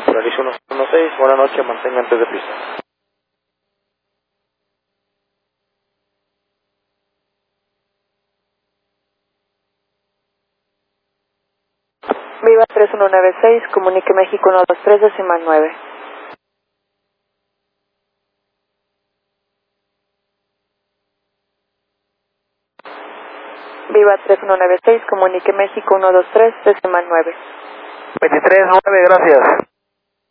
Realizo 116, buenas noches, mantenga antes de pista. Viva 3196, comunique México 123, decimal 9. Viva 3196, comunique México 123, decimal 9. 23-9, gracias.